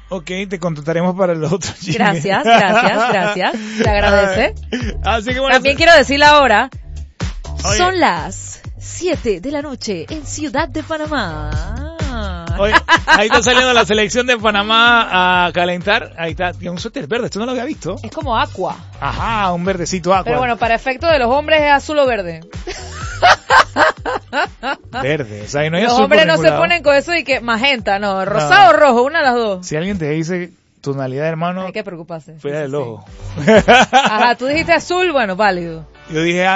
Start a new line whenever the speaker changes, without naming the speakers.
Ok, te contrataremos para los otros chismes.
Gracias. Te agradece.
Así que bueno.
También quiero decir la hora.
Oye.
Son las 7 de la noche en Ciudad de Panamá.
Oye, ahí está saliendo la selección de Panamá a calentar. Ahí está, tiene un suéter verde, esto no lo había visto.
Es como aqua.
Ajá, un verdecito aqua.
Pero bueno, para efecto de los hombres es azul o verde.
Verde, o sea, y no hay
Los
azul
hombres
por
no
ningún
se
lado.
ponen con eso y que magenta, no, rosado o rojo, una de las dos.
Si alguien te dice tonalidad, hermano,
Hay que preocuparse.
fuera del ojo.
Ajá, tú dijiste azul, bueno, válido.
Yo dije